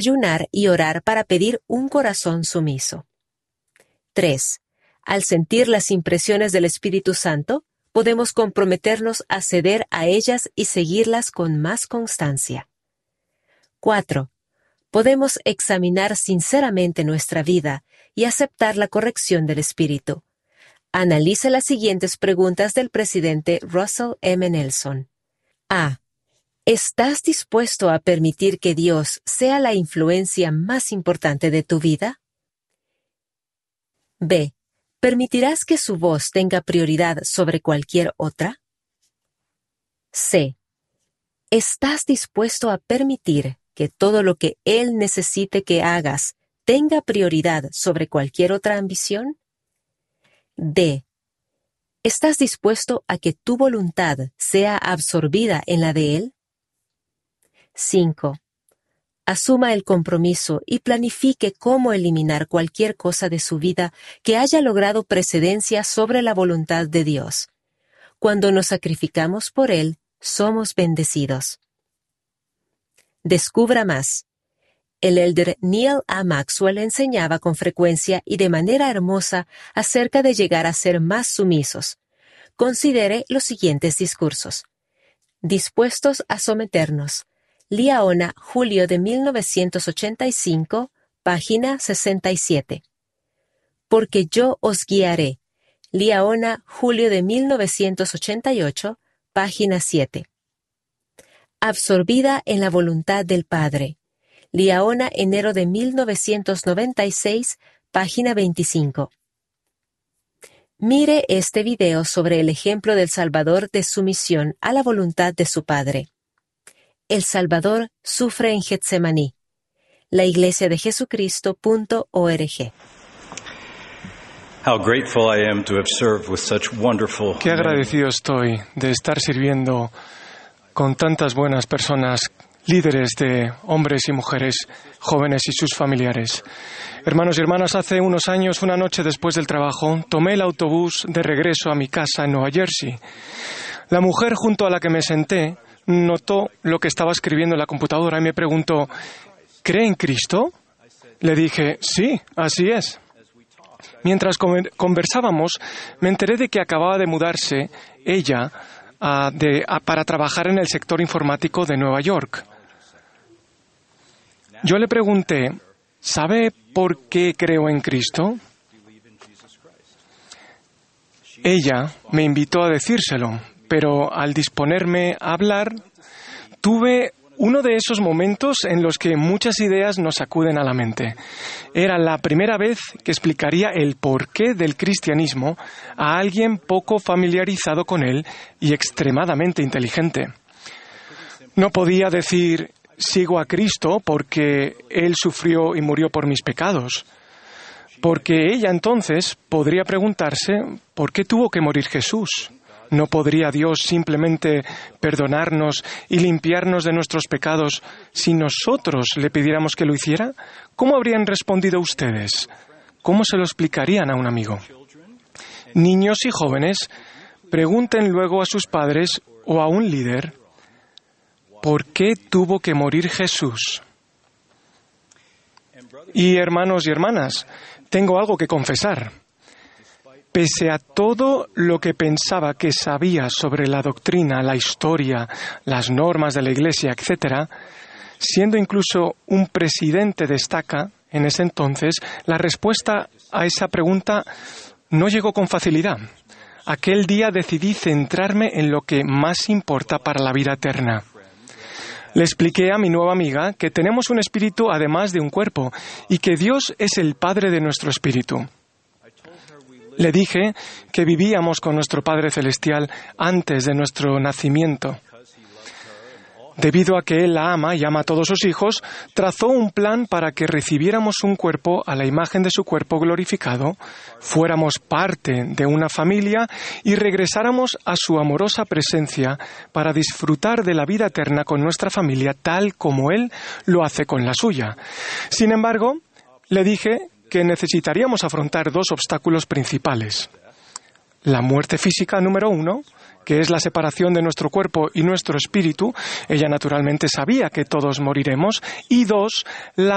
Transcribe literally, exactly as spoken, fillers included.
ayunar y orar para pedir un corazón sumiso. tres. Al sentir las impresiones del Espíritu Santo, podemos comprometernos a ceder a ellas y seguirlas con más constancia. cuatro. Podemos examinar sinceramente nuestra vida y aceptar la corrección del Espíritu. Analice las siguientes preguntas del presidente Russell M. Nelson. A. ¿Estás dispuesto a permitir que Dios sea la influencia más importante de tu vida? B. ¿Permitirás que su voz tenga prioridad sobre cualquier otra? C. ¿Estás dispuesto a permitir que todo lo que Él necesite que hagas tenga prioridad sobre cualquier otra ambición? D. ¿Estás dispuesto a que tu voluntad sea absorbida en la de Él? cinco. Asuma el compromiso y planifique cómo eliminar cualquier cosa de su vida que haya logrado precedencia sobre la voluntad de Dios. Cuando nos sacrificamos por Él, somos bendecidos. Descubra más. El elder Neal A. Maxwell enseñaba con frecuencia y de manera hermosa acerca de llegar a ser más sumisos. Considere los siguientes discursos. Dispuestos a someternos. Liaona, julio de mil novecientos ochenta y cinco, página sesenta y siete. Porque yo os guiaré. Liaona, julio de mil novecientos ochenta y ocho, página siete. Absorbida en la voluntad del Padre. Liaona, enero de mil novecientos noventa y seis, página veinticinco. Mire este video sobre el ejemplo del Salvador de sumisión a la voluntad de su Padre. El Salvador sufre en Getsemaní. La iglesia de Jesucristo punto org. Qué agradecido estoy de estar sirviendo con tantas buenas personas, líderes de hombres y mujeres, jóvenes y sus familiares. Hermanos y hermanas, hace unos años, una noche después del trabajo, tomé el autobús de regreso a mi casa en Nueva Jersey. La mujer junto a la que me senté notó lo que estaba escribiendo en la computadora y me preguntó, ¿cree en Cristo? Le dije, sí, así es. Mientras conversábamos, me enteré de que acababa de mudarse ella a, de, a, para trabajar en el sector informático de Nueva York. Yo le pregunté, ¿sabe por qué creo en Cristo? Ella me invitó a decírselo, pero al disponerme a hablar, tuve uno de esos momentos en los que muchas ideas nos acuden a la mente. Era la primera vez que explicaría el porqué del cristianismo a alguien poco familiarizado con él y extremadamente inteligente. No podía decir, sigo a Cristo porque Él sufrió y murió por mis pecados. Porque ella entonces podría preguntarse, ¿por qué tuvo que morir Jesús? ¿No podría Dios simplemente perdonarnos y limpiarnos de nuestros pecados si nosotros le pidiéramos que lo hiciera? ¿Cómo habrían respondido ustedes? ¿Cómo se lo explicarían a un amigo? Niños y jóvenes, pregunten luego a sus padres o a un líder, ¿por qué tuvo que morir Jesús? Y hermanos y hermanas, tengo algo que confesar. Pese a todo lo que pensaba que sabía sobre la doctrina, la historia, las normas de la Iglesia, etcétera, siendo incluso un presidente de estaca en ese entonces, la respuesta a esa pregunta no llegó con facilidad. Aquel día decidí centrarme en lo que más importa para la vida eterna. Le expliqué a mi nueva amiga que tenemos un espíritu además de un cuerpo y que Dios es el Padre de nuestro espíritu. Le dije que vivíamos con nuestro Padre Celestial antes de nuestro nacimiento. Debido a que Él la ama y ama a todos sus hijos, trazó un plan para que recibiéramos un cuerpo a la imagen de su cuerpo glorificado, fuéramos parte de una familia y regresáramos a su amorosa presencia para disfrutar de la vida eterna con nuestra familia tal como Él lo hace con la suya. Sin embargo, le dije que necesitaríamos afrontar dos obstáculos principales. La muerte física número uno, que es la separación de nuestro cuerpo y nuestro espíritu. Ella naturalmente sabía que todos moriremos. Y dos, la